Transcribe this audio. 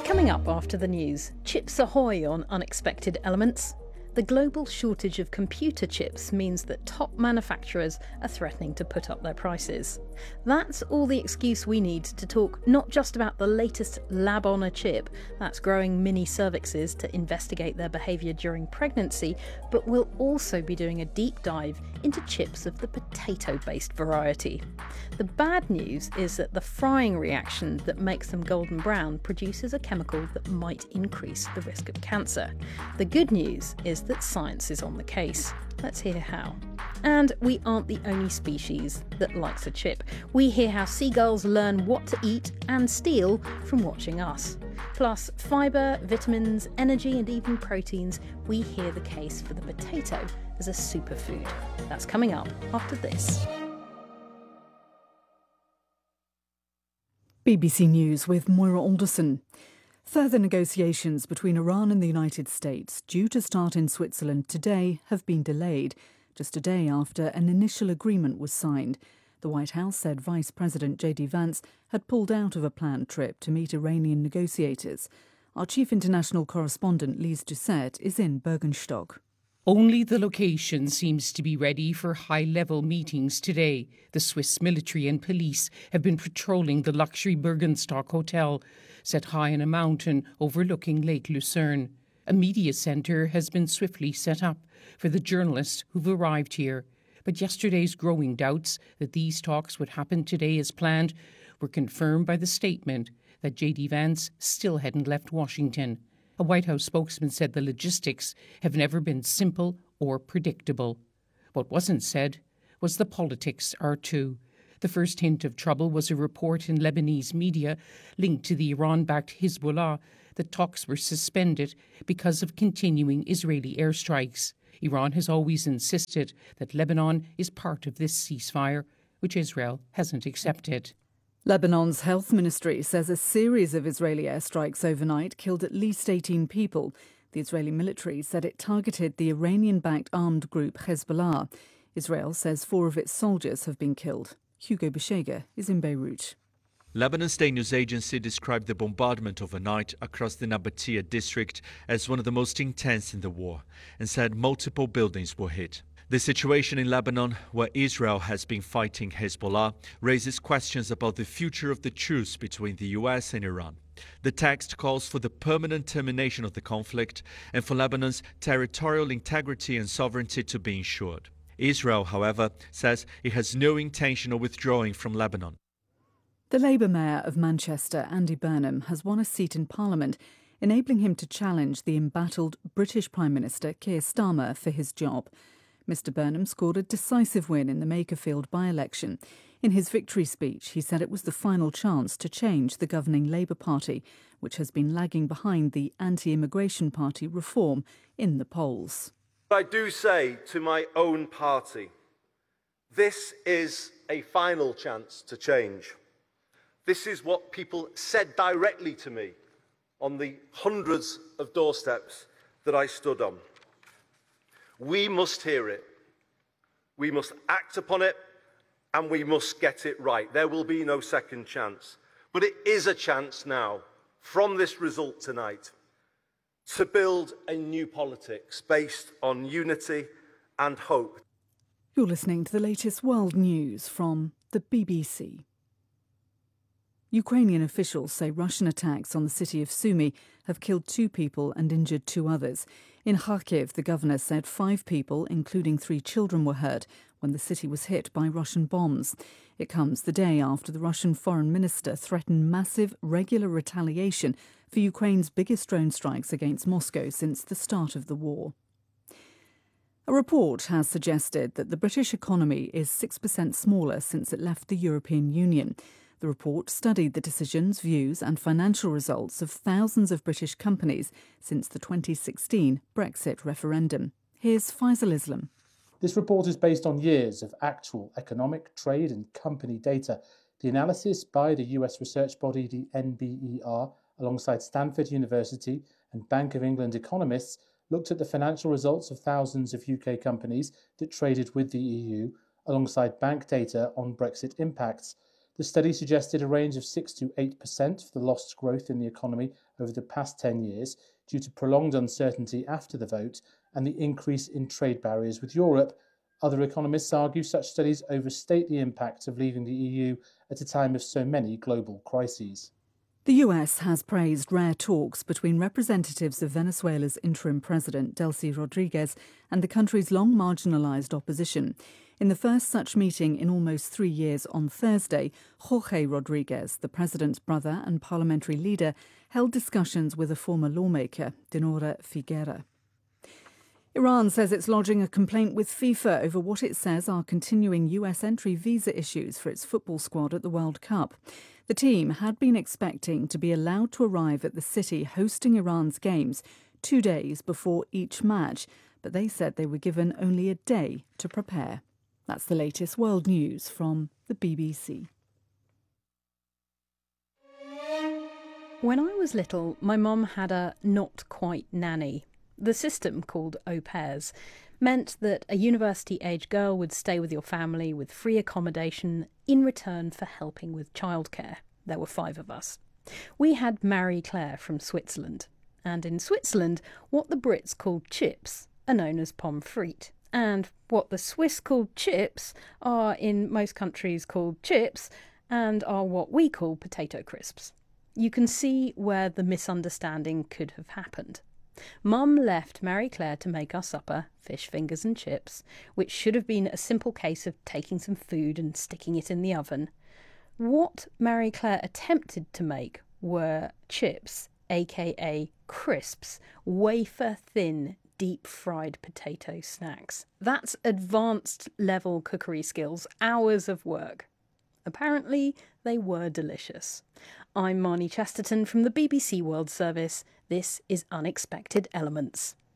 Coming up after the news, chips ahoy on unexpected elements. The global shortage of computer chips means that top manufacturers are threatening to put up their prices. That's all the excuse we need to talk not just about the latest lab-on-a-chip that's growing mini cervixes to investigate their behaviour during pregnancy, but we'll also be doing a deep dive into chips of the potato-based variety. The bad news is that the frying reaction that makes them golden brown produces a chemical that might increase the risk of cancer. The good news is that science is on the case. Let's hear how. And we aren't the only species that likes a chip. We hear how seagulls learn what to eat and steal from watching us. Plus, fibre, vitamins, energy and even proteins, we hear the case for the potato as a superfood. That's coming up after this. BBC News with Moira Alderson. Further negotiations between Iran and the United States, due to start in Switzerland today, have been delayed, just a day after an initial agreement was signed. The White House said Vice President J.D. Vance had pulled out of a planned trip to meet Iranian negotiators. Our chief international correspondent, Lise Doucette, is in Bergenstock. Only the location seems to be ready for high-level meetings today. The Swiss military and police have been patrolling the luxury Bergenstock hotel, set high on a mountain overlooking Lake Lucerne. A media centre has been swiftly set up for the journalists who've arrived here. But yesterday's growing doubts that these talks would happen today as planned were confirmed by the statement that J.D. Vance still hadn't left Washington. A White House spokesman said the logistics have never been simple or predictable. What wasn't said was the politics are too. The first hint of trouble was a report in Lebanese media linked to the Iran-backed Hezbollah that talks were suspended because of continuing Israeli airstrikes. Iran has always insisted that Lebanon is part of this ceasefire, which Israel hasn't accepted. Lebanon's health ministry says a series of Israeli airstrikes overnight killed at least 18 people. The Israeli military said it targeted the Iranian-backed armed group Hezbollah. Israel says 4 of its soldiers have been killed. Hugo Beshega is in Beirut. Lebanon State News Agency described the bombardment overnight across the Nabatea district as one of the most intense in the war and said multiple buildings were hit. The situation in Lebanon, where Israel has been fighting Hezbollah, raises questions about the future of the truce between the US and Iran. The text calls for the permanent termination of the conflict and for Lebanon's territorial integrity and sovereignty to be ensured. Israel, however, says it has no intention of withdrawing from Lebanon. The Labour mayor of Manchester, Andy Burnham, has won a seat in Parliament, enabling him to challenge the embattled British Prime Minister Keir Starmer for his job. Mr Burnham scored a decisive win in the Makerfield by-election. In his victory speech, he said it was the final chance to change the governing Labour Party, which has been lagging behind the anti-immigration party Reform in the polls. I do say to my own party, this is a final chance to change. This is what people said directly to me on the hundreds of doorsteps that I stood on. We must hear it, we must act upon it, and we must get it right. There will be no second chance. But it is a chance now, from this result tonight, to build a new politics based on unity and hope. You're listening to the latest world news from the BBC. Ukrainian officials say Russian attacks on the city of Sumy have killed 2 people and injured 2 others. In Kharkiv, the governor said 5 people, including 3 children, were hurt when the city was hit by Russian bombs. It comes the day after the Russian foreign minister threatened massive, regular retaliation for Ukraine's biggest drone strikes against Moscow since the start of the war. A report has suggested that the British economy is 6% smaller since it left the European Union. The report studied the decisions, views and financial results of thousands of British companies since the 2016 Brexit referendum. Here's Faisal Islam. This report is based on years of actual economic, trade and company data. The analysis by the US research body, the NBER, alongside Stanford University and Bank of England economists, looked at the financial results of thousands of UK companies that traded with the EU, alongside bank data on Brexit impacts. The study suggested a range of 6 to 8% for the lost growth in the economy over the past 10 years due to prolonged uncertainty after the vote and the increase in trade barriers with Europe. Other economists argue such studies overstate the impact of leaving the EU at a time of so many global crises. The US has praised rare talks between representatives of Venezuela's interim president, Delcy Rodriguez, and the country's long marginalised opposition. In the first such meeting in almost 3 years on Thursday, Jorge Rodriguez, the president's brother and parliamentary leader, held discussions with a former lawmaker, Dinora Figuera. Iran says it's lodging a complaint with FIFA over what it says are continuing US entry visa issues for its football squad at the World Cup. The team had been expecting to be allowed to arrive at the city hosting Iran's games 2 days before each match, but they said they were given only a day to prepare. That's the latest world news from the BBC. When I was little, my mum had a not-quite nanny. The system, called au pairs, meant that a university-age girl would stay with your family with free accommodation in return for helping with childcare. There were 5 of us. We had Marie Claire from Switzerland. And in Switzerland, what the Brits called chips are known as pommes frites. And what the Swiss called chips are in most countries called chips and are what we call potato crisps. You can see where the misunderstanding could have happened. Mum left Marie Claire to make our supper, fish fingers and chips, which should have been a simple case of taking some food and sticking it in the oven. What Marie Claire attempted to make were chips, aka crisps, wafer-thin, deep-fried potato snacks. That's advanced level cookery skills, hours of work. Apparently, they were delicious. I'm Marnie Chesterton from the BBC World Service. This is Unexpected Elements.